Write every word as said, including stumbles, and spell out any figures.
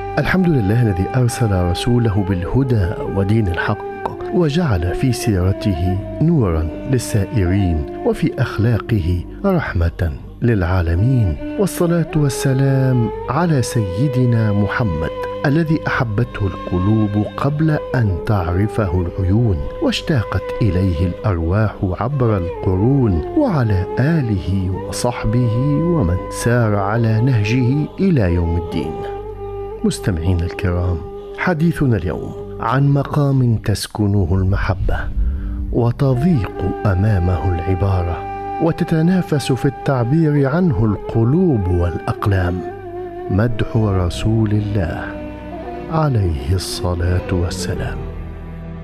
الحمد لله الذي أرسل رسوله بالهدى ودين الحق، وجعل في سيرته نورا للسائرين، وفي أخلاقه رحمة للعالمين. والصلاة والسلام على سيدنا محمد الذي أحبته القلوب قبل أن تعرفه العيون، واشتاقت إليه الأرواح عبر القرون، وعلى آله وصحبه ومن سار على نهجه إلى يوم الدين. مستمعين الكرام، حديثنا اليوم عن مقام تسكنه المحبة وتضيق أمامه العبارة، وتتنافس في التعبير عنه القلوب والأقلام. مدح رسول الله عليه الصلاة والسلام.